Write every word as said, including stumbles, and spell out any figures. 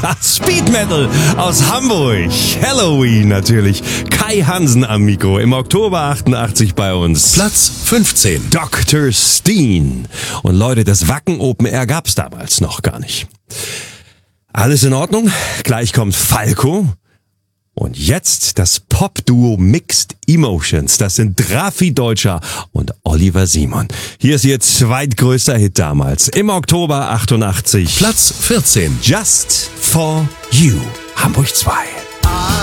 Speed Metal aus Hamburg. Halloween natürlich. Kai Hansen am Mikro. Im Oktober achtundachtzig bei uns. Platz fünfzehn. Doktor Steen. Und Leute, das Wacken Open Air gab's damals noch gar nicht. Alles in Ordnung? Gleich kommt Falco. Und jetzt das Pop-Duo Mixed Emotions. Das sind Raffi Deutscher und Oliver Simon. Hier ist ihr zweitgrößter Hit damals. Im Oktober achtundachtzig. Platz vierzehn. Just for You. Hamburg zwei.